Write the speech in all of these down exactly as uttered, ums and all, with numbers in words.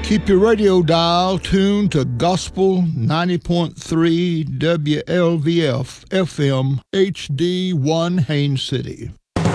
Keep your radio dial tuned to Gospel ninety point three W L V F F M H D one Haines City.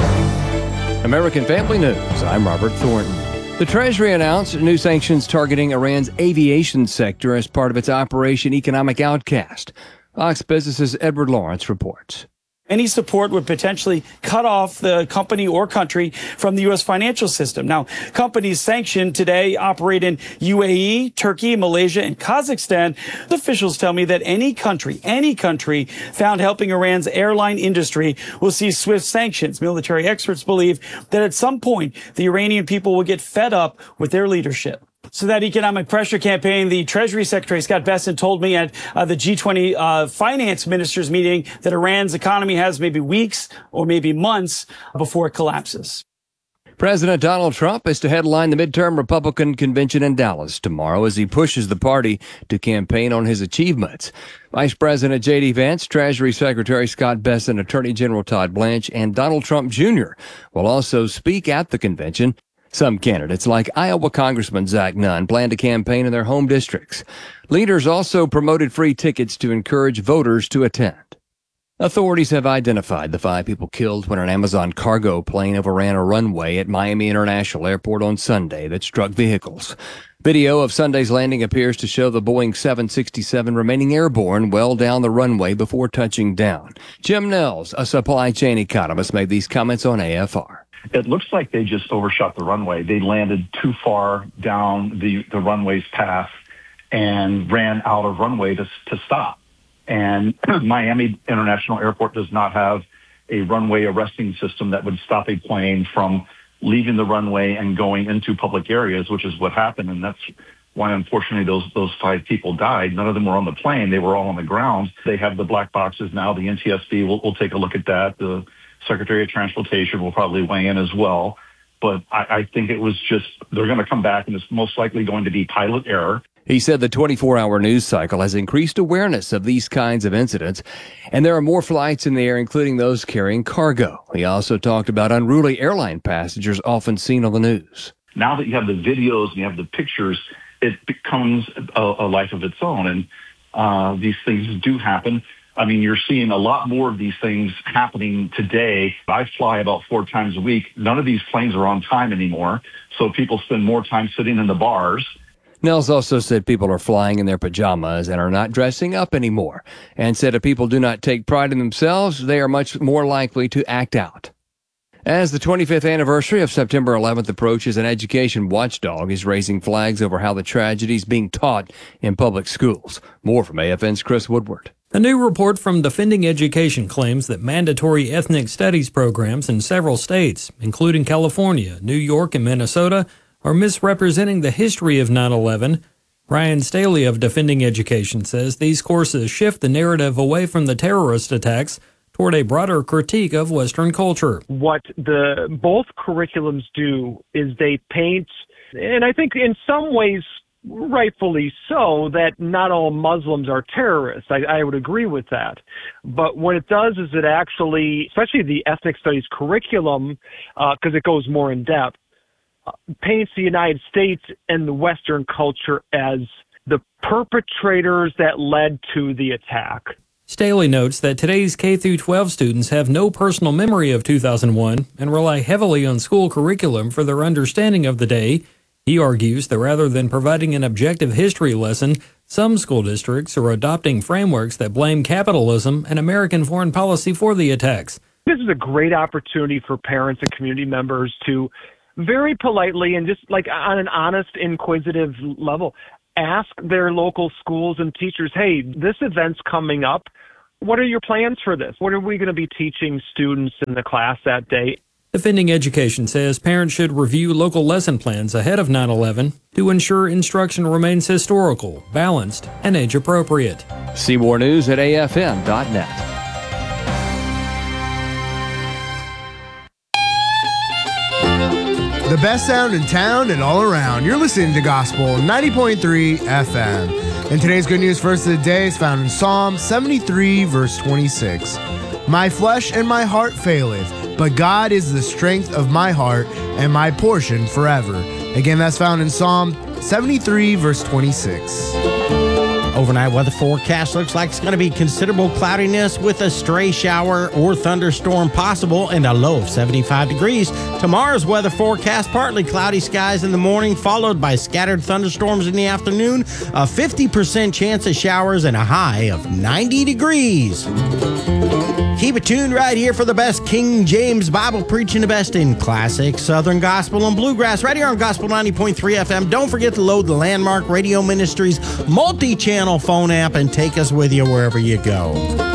American Family News, I'm Robert Thornton. The Treasury announced new sanctions targeting Iran's aviation sector as part of its Operation Economic Outcast. Fox Business's Edward Lawrence reports. Any support would potentially cut off the company or country from the U S financial system. Now, companies sanctioned today operate in U A E, Turkey, Malaysia, and Kazakhstan. Officials tell me that any country, any country found helping Iran's airline industry will see swift sanctions. Military experts believe that at some point, the Iranian people will get fed up with their leadership. So that economic pressure campaign, the Treasury Secretary Scott Bessent told me at uh, the G twenty uh, finance ministers meeting that Iran's economy has maybe weeks or maybe months before it collapses. President Donald Trump is to headline the midterm Republican convention in Dallas tomorrow as he pushes the party to campaign on his achievements. Vice President J D Vance, Treasury Secretary Scott Bessent, Attorney General Todd Blanche, and Donald Trump Junior will also speak at the convention. Some candidates, like Iowa Congressman Zach Nunn, plan to campaign in their home districts. Leaders also promoted free tickets to encourage voters to attend. Authorities have identified the five people killed when an Amazon cargo plane overran a runway at Miami International Airport on Sunday that struck vehicles. Video of Sunday's landing appears to show the Boeing seven sixty-seven remaining airborne well down the runway before touching down. Jim Nels, a supply chain economist, made these comments on A F R. It looks like they just overshot the runway. They landed too far down the, the runway's path and ran out of runway to, to stop. And Miami International Airport does not have a runway arresting system that would stop a plane from leaving the runway and going into public areas, which is what happened. And that's why, unfortunately, those those five people died. None of them were on the plane. They were all on the ground. They have the black boxes now. The N T S B will will take a look at that. The Secretary of Transportation will probably weigh in as well. But I, I think it was just, they're going to come back and it's most likely going to be pilot error. He said the twenty-four hour news cycle has increased awareness of these kinds of incidents, and there are more flights in the air, including those carrying cargo. He also talked about unruly airline passengers often seen on the news. Now that you have the videos and you have the pictures, it becomes a, a life of its own. And uh, these things do happen. I mean, you're seeing a lot more of these things happening today. I fly about four times a week. None of these planes are on time anymore, so people spend more time sitting in the bars. Nels also said people are flying in their pajamas and are not dressing up anymore, and said if people do not take pride in themselves, they are much more likely to act out. As the twenty-fifth anniversary of September eleventh approaches, an education watchdog is raising flags over how the tragedy is being taught in public schools. More from A F N's Chris Woodward. A new report from Defending Education claims that mandatory ethnic studies programs in several states, including California, New York, and Minnesota, are misrepresenting the history of nine eleven. Ryan Staley of Defending Education says these courses shift the narrative away from the terrorist attacks toward a broader critique of Western culture. What the both curriculums do is they paint, and I think in some ways rightfully so, that not all Muslims are terrorists. I, I would agree with that. But what it does is it actually, especially the ethnic studies curriculum, because uh, it goes more in depth, uh, paints the United States and the Western culture as the perpetrators that led to the attack. Staley notes that today's K through twelve students have no personal memory of two thousand one and rely heavily on school curriculum for their understanding of the day. He argues that rather than providing an objective history lesson, some school districts are adopting frameworks that blame capitalism and American foreign policy for the attacks. This is a great opportunity for parents and community members to very politely and just like on an honest, inquisitive level, ask their local schools and teachers, hey, this event's coming up. What are your plans for this? What are we going to be teaching students in the class that day? Defending Education says parents should review local lesson plans ahead of nine eleven to ensure instruction remains historical, balanced, and age-appropriate. See more news at A F M dot net. The best sound in town and all around. You're listening to Gospel ninety point three F M. And today's good news verse of the day is found in Psalm seventy-three, verse twenty-six. My flesh and my heart faileth, but God is the strength of my heart and my portion forever. Again, that's found in Psalm seventy-three, verse twenty-six. Overnight weather forecast looks like it's going to be considerable cloudiness with a stray shower or thunderstorm possible and a low of seventy-five degrees. Tomorrow's weather forecast, partly cloudy skies in the morning, followed by scattered thunderstorms in the afternoon, a fifty percent chance of showers, and a high of ninety degrees. Keep it tuned right here for the best King James Bible preaching, the best in classic Southern gospel and bluegrass, right here on Gospel ninety point three F M. Don't forget to load the Landmark Radio Ministries multi-channel phone app and take us with you wherever you go.